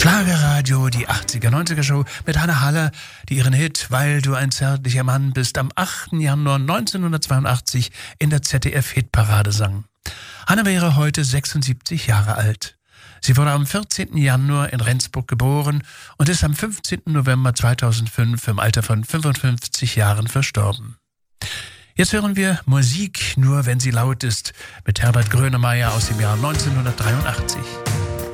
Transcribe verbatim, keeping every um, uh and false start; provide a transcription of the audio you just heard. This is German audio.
Schlagerradio, die achtziger, neunziger Show mit Hanne Haller, die ihren Hit "Weil du ein zärtlicher Mann bist" am achten Januar neunzehnhundertzweiundachtzig in der Z D F-Hitparade sang. Hanne wäre heute sechsundsiebzig Jahre alt. Sie wurde am vierzehnten Januar in Rendsburg geboren und ist am fünfzehnten November zweitausendfünf im Alter von fünfundfünfzig Jahren verstorben. Jetzt hören wir Musik nur, wenn sie laut ist, mit Herbert Grönemeyer aus dem Jahr neunzehnhundertdreiundachtzig.